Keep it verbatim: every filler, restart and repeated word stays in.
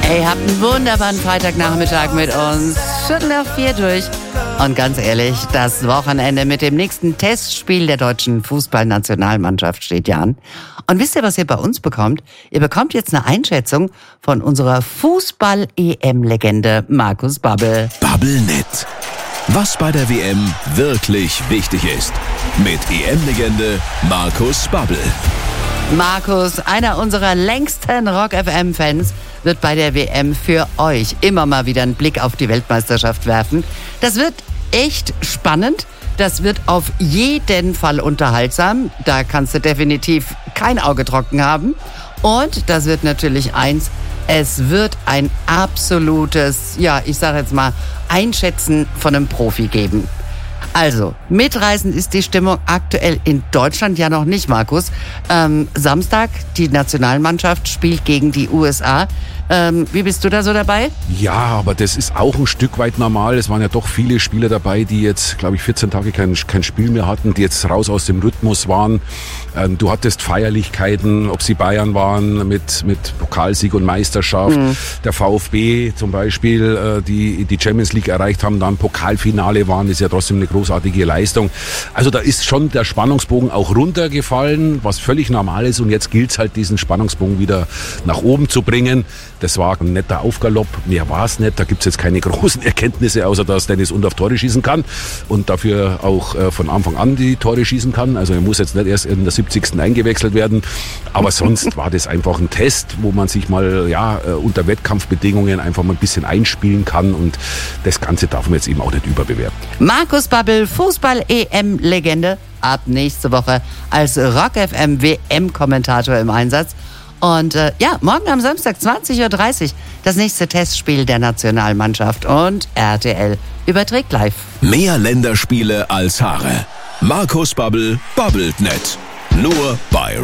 Hey, habt einen wunderbaren Freitagnachmittag mit uns. Viertel nach vier durch. Und ganz ehrlich, das Wochenende mit dem nächsten Testspiel der deutschen Fußballnationalmannschaft steht ja an. Und wisst ihr, was ihr bei uns bekommt? Ihr bekommt jetzt eine Einschätzung von unserer Fußball-E M-Legende Markus Babbel. Babbelnet. Was bei der W M wirklich wichtig ist. Mit E M-Legende Markus Babbel. Markus, einer unserer längsten Rock-F M-Fans, wird bei der W M für euch immer mal wieder einen Blick auf die Weltmeisterschaft werfen. Das wird echt spannend. Das wird auf jeden Fall unterhaltsam. Da kannst du definitiv kein Auge trocken haben. Und das wird natürlich eins, es wird ein absolutes, ja, ich sage jetzt mal, Einschätzen von einem Profi geben. Also, mitreißend ist die Stimmung aktuell in Deutschland ja noch nicht, Markus. Ähm, Samstag, die Nationalmannschaft spielt gegen die U S A. Ähm, wie bist du da so dabei? Ja, aber das ist auch ein Stück weit normal. Es waren ja doch viele Spieler dabei, die jetzt, glaube ich, vierzehn Tage kein, kein Spiel mehr hatten, die jetzt raus aus dem Rhythmus waren. Ähm, du hattest Feierlichkeiten, ob sie Bayern waren mit, mit Pokalsieg und Meisterschaft. Mhm. Der VfB zum Beispiel, äh, die die Champions League erreicht haben, dann Pokalfinale waren, ist ja trotzdem eine großartige Leistung. Also da ist schon der Spannungsbogen auch runtergefallen, was völlig normal ist. Und jetzt gilt es halt, diesen Spannungsbogen wieder nach oben zu bringen. Das war ein netter Aufgalopp, mehr war es nicht. Da gibt es jetzt keine großen Erkenntnisse, außer dass Dennis Undaff Tore schießen kann und dafür auch äh, von Anfang an die Tore schießen kann. Also er muss jetzt nicht erst in der siebzigsten eingewechselt werden. Aber sonst war das einfach ein Test, wo man sich mal ja äh, unter Wettkampfbedingungen einfach mal ein bisschen einspielen kann. Und das Ganze darf man jetzt eben auch nicht überbewerten. Markus Babbel, Fußball-E M-Legende, ab nächste Woche als Rock-F M W M-Kommentator im Einsatz. Und äh, ja, morgen am Samstag zwanzig Uhr dreißig das nächste Testspiel der Nationalmannschaft und R T L überträgt live. Mehr Länderspiele als Haare. Markus Babbel babbelt net. Nur bei